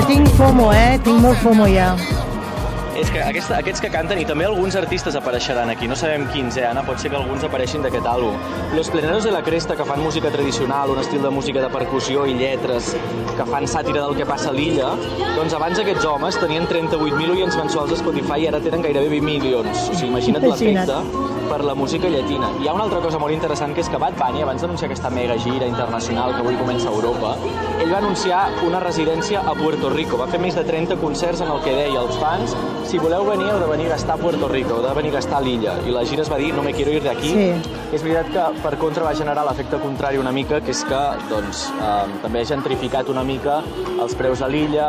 Jo tinc FOMO, tinc molt FOMO ja. És que aquests que canten, i també alguns artistes apareixeran aquí, no sabem quins, Anna, pot ser que alguns apareixin d'aquest àlbum. Los Pleneros de la Cresta, que fan música tradicional, un estil de música de percussió i lletres, que fan sàtira del que passa a l'illa, doncs abans aquests homes tenien 38.000 oients mensuals a Spotify i ara tenen gairebé 20 milions. O sigui, imagina't l'efecte per la música llatina. Hi ha una altra cosa molt interessant, que és que Bad Bunny, abans d'anunciar aquesta mega gira internacional que avui comença a Europa, ell va anunciar una residència a Puerto Rico. Va fer més de 30 concerts en el que deia als fans: si voleu venir, heu de venir a gastar a Puerto Rico, heu de venir a gastar a l'illa. I la gira es va dir: no me quiero ir de aquí. Sí. És veritat que per contra va generar l'efecte contrari una mica, que és que també ha gentrificat una mica els preus a l'illa,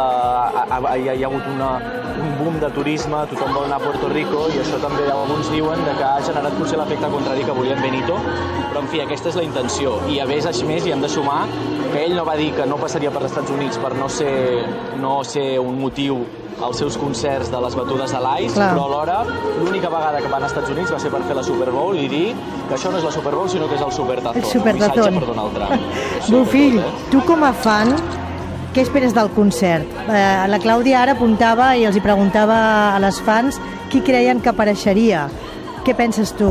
hi ha hagut un boom de turisme, tothom vol anar a Puerto Rico, i això també alguns diuen que ha generat potser l'efecte contrari que volien Benito, però en fi, aquesta és la intenció. I a més, hi hem de sumar que ell no va dir que no passaria per als Estats Units per no ser un motiu als seus concerts de les batudes de l'Ice, però alhora l'única vegada que van als Estats Units va ser per fer la Super Bowl i dir que això no és la Super Bowl, sinó que és el Supertazón. El Supertazón. Un missatge per Donald Trump. Bofill, tu com a fan, què esperes del concert? La Clàudia ara apuntava i els hi preguntava a les fans qui creien que apareixeria. Què penses tu?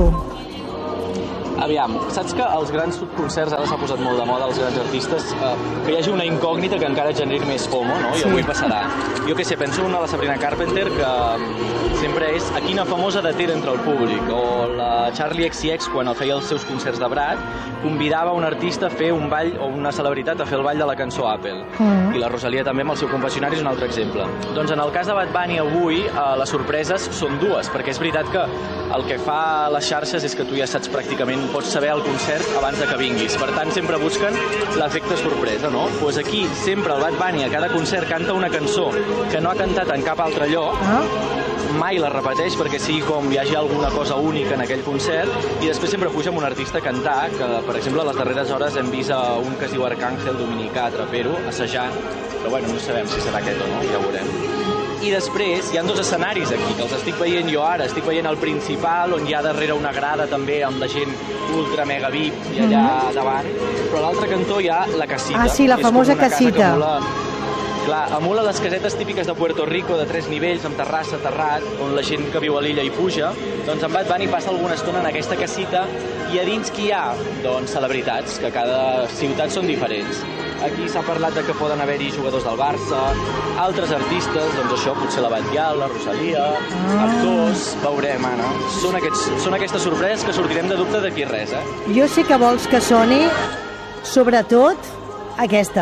Aviam, saps que als grans concerts ara s'ha posat molt de moda, els grans artistes, que hi hagi una incògnita que encara generi més FOMO, no? I avui passarà. Jo què sé, penso en la Sabrina Carpenter, que sempre és a quina famosa detera entre el públic, o la Charli XCX, quan feia els seus concerts de Brad, convidava un artista a fer un ball, o una celebritat a fer el ball de la cançó Apple. I la Rosalia també amb el seu confessionari és un altre exemple. Doncs en el cas de Bad Bunny avui, les sorpreses són dues, perquè és veritat que el que fa les xarxes és que tu ja saps pràcticament, pots saber el concert abans de que vinguis. Per tant, sempre busquen l'efecte sorpresa, no? Doncs aquí, sempre el Bad Bunny a cada concert canta una cançó que no ha cantat en cap altre lloc, mai la repeteix perquè sigui com hi hagi alguna cosa única en aquell concert, i després sempre puja amb un artista a cantar, que per exemple a les darreres hores hem vist un que es diu Arcángel, dominicà, trapero, assajant, però bueno, no sabem si serà aquest o no, ja ho veurem. I després hi ha dos escenaris aquí, que els estic veient jo ara. Estic veient el principal, on hi ha darrere una grada també amb la gent ultra mega VIP i allà davant, però a l'altre cantó hi ha la casita. Ah, sí, la famosa casita. Clar, emula les casetes típiques de Puerto Rico, de 3 nivells, amb terrassa, terrat, on la gent que viu a l'illa hi puja. Doncs en Bad Bunny passa alguna estona en aquesta casita, i a dins qui hi ha? Doncs celebritats, que cada ciutat són diferents. Aquí s'ha parlat de que poden haver-hi jugadors del Barça, altres artistes, doncs això, potser la Batllal, la Rosalia, actors, veurem, Anna. Són aquestes sorpreses que sortirem de dubte d'aquí res, Jo sé que vols que soni, sobretot, aquesta.